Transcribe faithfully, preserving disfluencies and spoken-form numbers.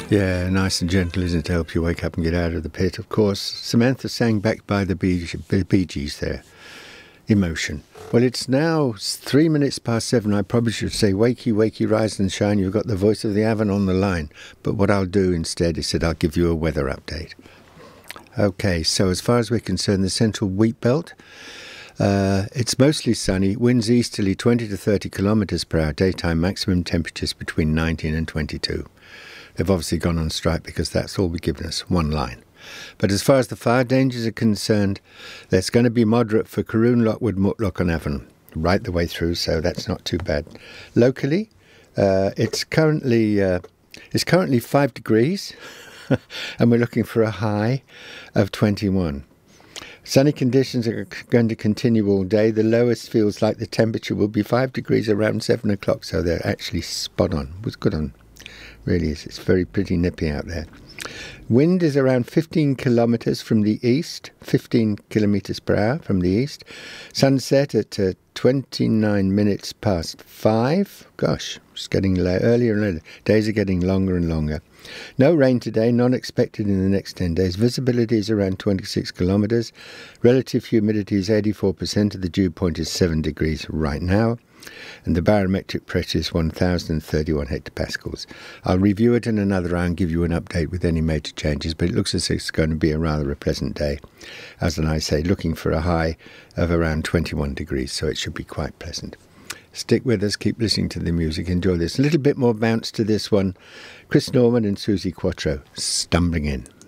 Yeah, nice and gentle, isn't it, to help you wake up and get out of the pit. Of course, Samantha sang back by the Bee, Bee Gees there. Emotion. Well, it's now three minutes past seven. I probably should say, wakey, wakey, rise and shine. You've got the voice of the Avon on the line. But what I'll do instead is that I'll give you a weather update. Okay, so as far as we're concerned, the central wheat belt, uh, it's mostly sunny, winds easterly twenty to thirty kilometres per hour, daytime maximum temperatures between nineteen and twenty-two. They've obviously gone on strike because that's all we've given us, one line. But as far as the fire dangers are concerned, that's going to be moderate for Caroon, Lockwood, Mucklock and Avon, right the way through, so that's not too bad. Locally, uh, it's currently uh, it's currently five degrees, and we're looking for a high of twenty-one. Sunny conditions are going to continue all day. The lowest feels like the temperature will be five degrees around seven o'clock, so they're actually spot on. It was good on. Really is. It's very pretty nippy out there. Wind is around fifteen kilometres from the east, fifteen kilometres per hour from the east. Sunset at uh, twenty-nine minutes past five. Gosh, it's getting low, earlier and earlier. Days are getting longer and longer. No rain today, none expected in the next ten days. Visibility is around twenty-six kilometres. Relative humidity is eighty-four percent. The dew point is seven degrees right now. And the barometric pressure is one thousand thirty-one hectopascals. I'll review it in another hour and give you an update with any major changes, but it looks as if it's going to be a rather a pleasant day. As I say, looking for a high of around twenty-one degrees, so it should be quite pleasant. Stick with us, keep listening to the music, enjoy this. A little bit more bounce to this one. Chris Norman and Susie Quattro, Stumbling In.